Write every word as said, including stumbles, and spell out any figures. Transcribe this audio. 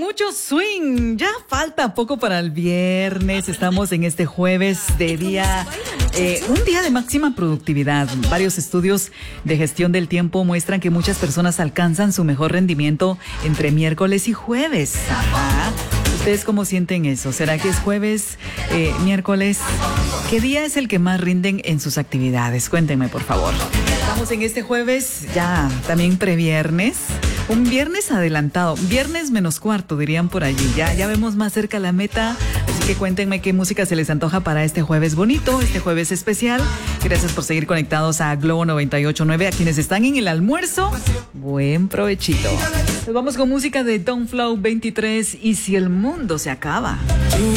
mucho swing. Ya falta poco para el viernes. Estamos en este jueves de día, eh, un día de máxima productividad. Varios estudios de gestión del tiempo muestran que muchas personas alcanzan su mejor rendimiento entre miércoles y jueves. Ajá. ¿Ustedes cómo sienten eso? ¿Será que es jueves, eh, miércoles? ¿Qué día es el que más rinden en sus actividades? Cuéntenme, por favor. Estamos en este jueves, ya también previernes. Un viernes adelantado, viernes menos cuarto, dirían por allí. Ya, ya vemos más cerca la meta, así que cuéntenme qué música se les antoja para este jueves bonito, este jueves especial. Gracias por seguir conectados a Globo noventa y ocho punto nueve. A quienes están en el almuerzo, buen provechito. Nos vamos con música de Don Flow veintitrés y Si el mundo se acaba.